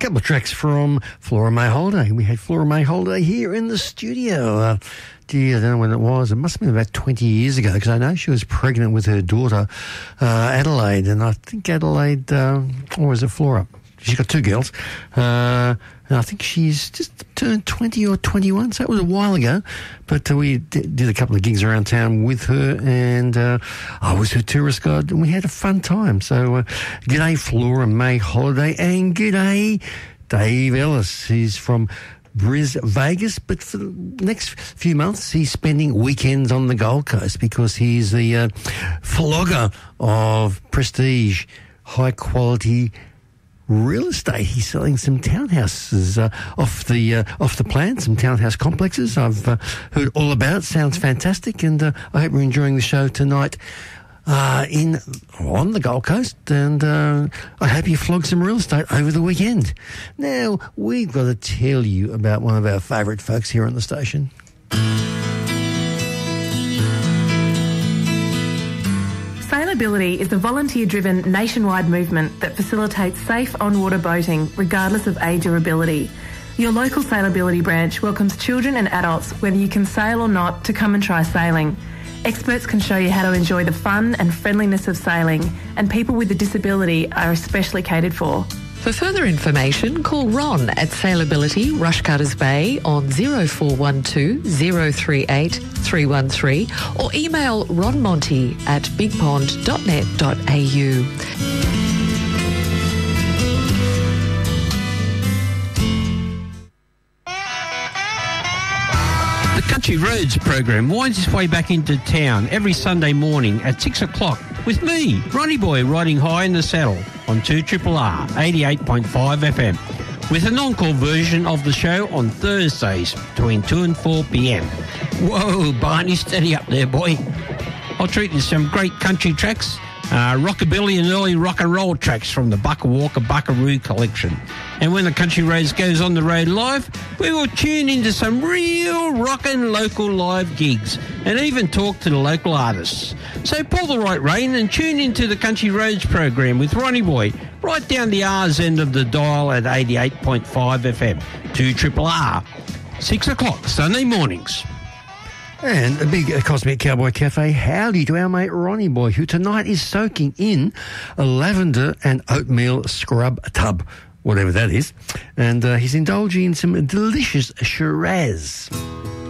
couple of tracks from Flora May Holiday. We had Flora May Holiday here in the studio. Gee, I don't know when it was. It must have been about 20 years ago, because I know she was pregnant with her daughter, Adelaide. And I think Adelaide, or was it Flora? She's got two girls. And I think she's just turned 20 or 21, so it was a while ago. But we did a couple of gigs around town with her, and I was her tourist guide, and we had a fun time. So g'day Flora May Holiday, and g'day Dave Ellis. He's from Vegas, but for the next few months he's spending weekends on the Gold Coast because he's the flogger of prestige, high-quality real estate. He's selling some townhouses off the plan, some townhouse complexes. I've heard all about it. Sounds fantastic, and I hope you're enjoying the show tonight on the Gold Coast, and I hope you flog some real estate over the weekend. Now, we've got to tell you about one of our favourite folks here on the station. Sailability is a volunteer-driven nationwide movement that facilitates safe on-water boating regardless of age or ability. Your local Sailability branch welcomes children and adults, whether you can sail or not, to come and try sailing. Experts can show you how to enjoy the fun and friendliness of sailing, and people with a disability are especially catered for. For further information, call Ron at Sailability, Rushcutters Bay on 0412 038 313 or email ronmonty at bigpond.net.au. The Country Roads program winds its way back into town every Sunday morning at 6 o'clock with me, Ronnie Boy, riding high in the saddle on 2RRR 88.5 FM, with an encore version of the show on Thursdays between 2 and 4 p.m. Whoa, Barney, steady up there, boy. I'll treat you to some great country tracks, rockabilly and early rock and roll tracks from the Bucka Walker Buckaroo collection. And when the Country Roads goes on the road live, we will tune into some real rockin' local live gigs and even talk to the local artists. So pull the right rein and tune into the Country Roads program with Ronnie Boy right down the R's end of the dial at 88.5 FM, 2RRR, 6 o'clock Sunday mornings. And a big Cosmic Cowboy Cafe howdy to our mate Ronnie Boy, who tonight is soaking in a lavender and oatmeal scrub tub, whatever that is, and he's indulging in some delicious Shiraz.